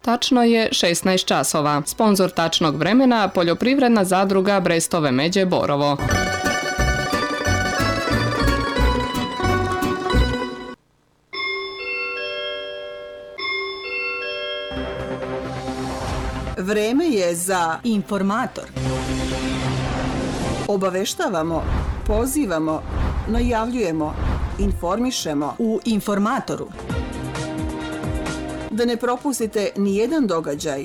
Tačno je 16 časova. Sponzor tačnog vremena poljoprivredna zadruga Brestove Međe Borovo. Vreme je za Informator. Obaveštavamo, pozivamo, najavljujemo, informišemo U Informatoru. da ne propustite ni jedan događaj.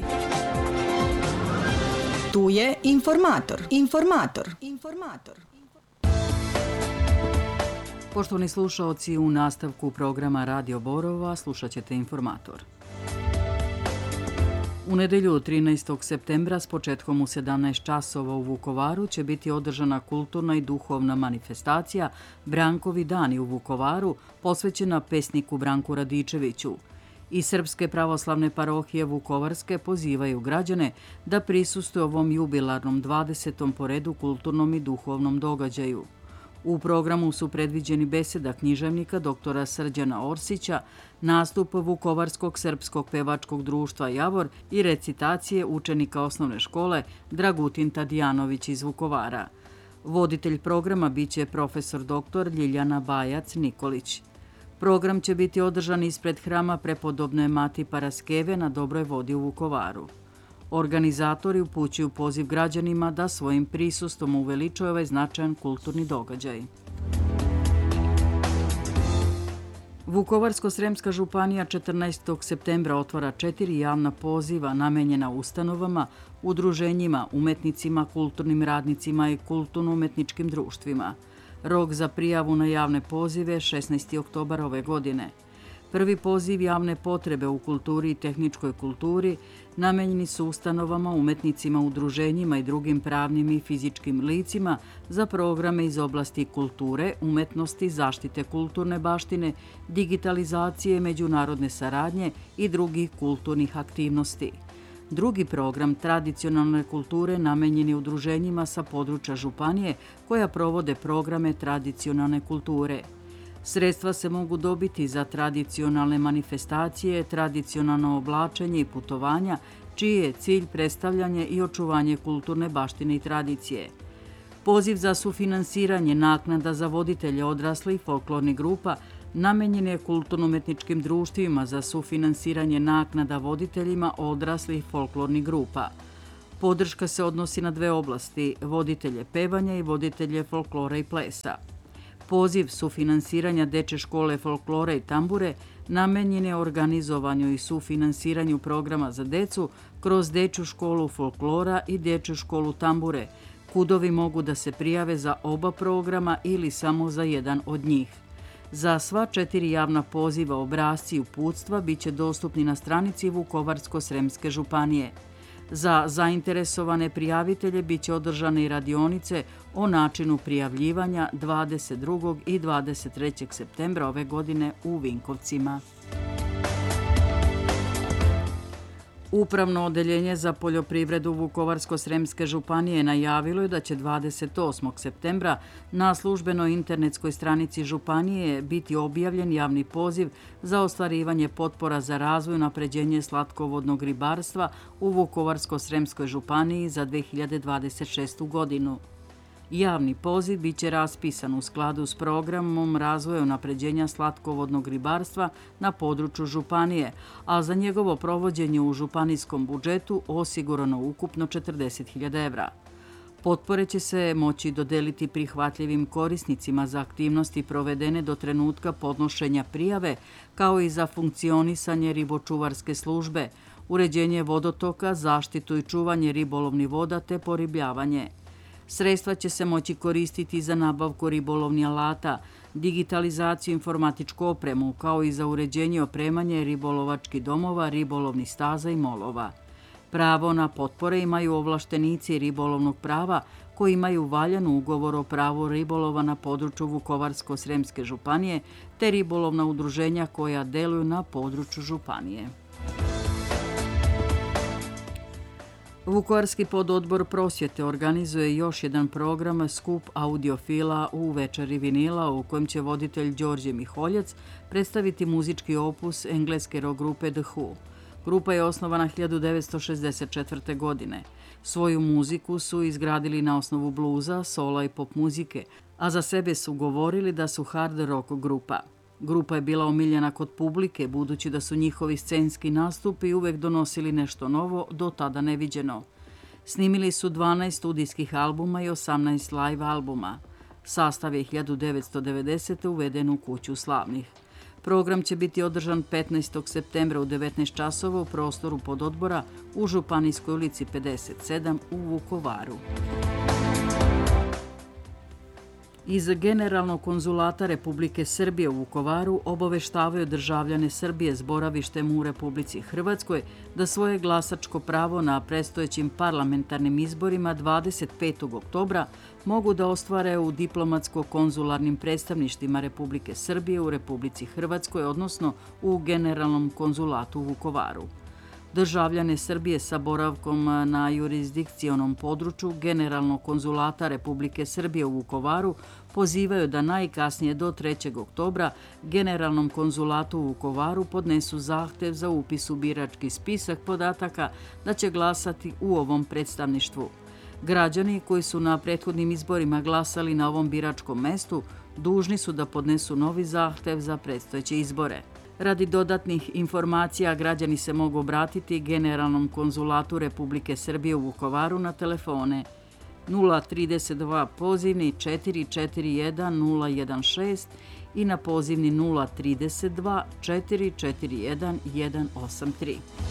Tu je Informator. Informator. Poštovani slušaoci, u nastavku programa Radio Borova slušat ćete Informator. U nedelju 13. septembra s početkom u 17 časova u Vukovaru će biti održana kulturna i duhovna manifestacija Brankovi dani u Vukovaru posvećena pesniku Branku Radičeviću. I Srpske pravoslavne parohije Vukovarske pozivaju građane da prisustuju ovom jubilarnom 20. po redu kulturnom i duhovnom događaju. U programu su predviđeni beseda književnika doktora Srđana Orsića, nastup Vukovarskog srpskog pevačkog društva Javor i recitacije učenika osnovne škole Dragutin Tadijanović iz Vukovara. Voditelj programa biće profesor dr. Ljiljana Bajac Nikolić. Program će biti održan ispred hrama prepodobne Mati Paraskeve na Dobroj vodi u Vukovaru. Organizatori upućuju poziv građanima da svojim prisustvom uveličaju ovaj značajan kulturni događaj. Vukovarsko-sremska županija 14. septembra otvara 4 javna poziva namenjena ustanovama, udruženjima, umetnicima, kulturnim radnicima i kulturno-umetničkim društvima. Rok za prijavu na javne pozive 16. oktobar ove godine. Prvi poziv javne potrebe u kulturi i tehničkoj kulturi namenjeni su ustanovama, umetnicima, udruženjima i drugim pravnim i fizičkim licima za programe iz oblasti kulture, umetnosti, zaštite kulturne baštine, digitalizacije, međunarodne saradnje i drugih kulturnih aktivnosti. Drugi program tradicionalne kulture namenjeni udruženjima sa područja županije koja provode programe tradicionalne kulture. Sredstva se mogu dobiti za tradicionalne manifestacije, tradicionalno oblačenje i putovanja, čiji je cilj predstavljanje i očuvanje kulturne baštine i tradicije. Poziv za sufinansiranje naknada za voditelje odraslih folklornih grupa namenjen je kulturno-umetničkim društvima za sufinansiranje naknada voditeljima odraslih folklornih grupa. Podrška se odnosi na 2 oblasti, voditelje pevanja i voditelje folklora i plesa. Poziv sufinansiranja Dečje škole folklora i tambure namenjen je organizovanju i sufinansiranju programa za decu kroz Dečju školu folklora i Dečju školu tambure. Kudovi mogu da se prijave za oba programa ili samo za jedan od njih. Za sva 4 javna poziva obrasci i uputstva biće dostupni na stranici Vukovarsko-sremske županije. Za zainteresovane prijavitelje biće održane i radionice o načinu prijavljivanja 22. i 23. septembra ove godine u Vinkovcima. Upravno odeljenje za poljoprivredu Vukovarsko-sremske županije najavilo je da će 28. septembra na službenoj internetskoj stranici županije biti objavljen javni poziv za ostvarivanje potpora za razvoj i unapređenje slatkovodnog ribarstva u Vukovarsko-sremskoj županiji za 2026. godinu. Javni poziv biće raspisan u skladu s programom razvoja unapređenja slatkovodnog ribarstva na području županije, a za njegovo provođenje u županijskom budžetu osigurano ukupno 40.000 evra. Potpore će se moći dodeliti prihvatljivim korisnicima za aktivnosti provedene do trenutka podnošenja prijave, kao i za funkcionisanje ribočuvarske službe, uređenje vodotoka, zaštitu i čuvanje ribolovnih voda te poribljavanje. Sredstva će se moći koristiti za nabavku ribolovnih alata, digitalizaciju informatičku opremu, kao i za uređenje i opremanje ribolovačkih domova, ribolovnih staza i molova. Pravo na potpore imaju ovlaštenici ribolovnog prava koji imaju valjan ugovor o pravu ribolova na području Vukovarsko-sremske županije te ribolovna udruženja koja deluju na području županije. Vukovarski pododbor prosvjete organizuje još jedan program Skup audiofila u večeri vinila u kojem će voditelj Đorđe Miholjac predstaviti muzički opus engleske rock grupe The Who. Grupa je osnovana 1964. godine. Svoju muziku su izgradili na osnovu bluza, sola i pop muzike, a za sebe su govorili da su hard rock grupa. Grupa je bila omiljena kod publike, budući da su njihovi scenski nastupi uvek donosili nešto novo, do tada neviđeno. Snimili su 12 studijskih albuma i 18 live albuma. Sastav je 1990. uveden u Kuću slavnih. Program će biti održan 15. septembra u 19 časova u prostoru pododbora u Županijskoj ulici 57 u Vukovaru. Iz Generalnog konzulata Republike Srbije u Vukovaru obaveštavaju državljane Srbije s boravištem u Republici Hrvatskoj da svoje glasačko pravo na predstojećim parlamentarnim izborima 25. oktobra mogu da ostvare u diplomatsko-konzularnim predstavništvima Republike Srbije u Republici Hrvatskoj, odnosno u Generalnom konzulatu u Vukovaru. Državljane Srbije sa boravkom na jurisdikcionom području Generalnog konzulata Republike Srbije u Vukovaru pozivaju da najkasnije do 3. oktobra Generalnom konzulatu u Vukovaru podnesu zahtev za upis u birački spisak podataka da će glasati u ovom predstavništvu. Građani koji su na prethodnim izborima glasali na ovom biračkom mestu dužni su da podnesu novi zahtev za predstojeće izbore. Radi dodatnih informacija građani se mogu obratiti Generalnom konzulatu Republike Srbije u Vukovaru na telefone 032 pozivni 441 016 i na pozivni 032 441 183.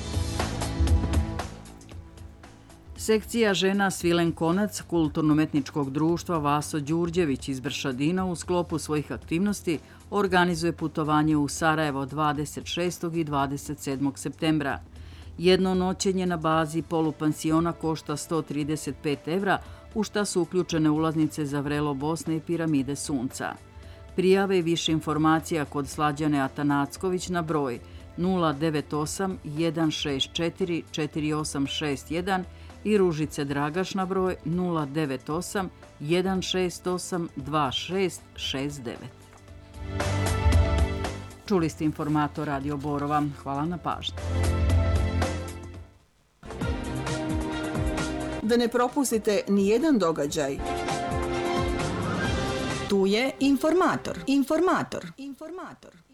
Sekcija žena Svilen Konac Kulturno-umetničkog društva Vaso Đurđević iz Bršadina u sklopu svojih aktivnosti organizuje putovanje u Sarajevo 26. i 27. septembra. Jedno noćenje na bazi polupansiona košta 135 evra, u šta su uključene ulaznice za vrelo Bosne i piramide Sunca. Prijave i više informacija kod Slađane Atanacković na broj 098 164 4861 i Ružice Dragaš na broj 098 168 2669. Čuli ste informator Radio Borova. Hvala na pažnji. Da ne propustite ni jedan događaj. Tu je informator.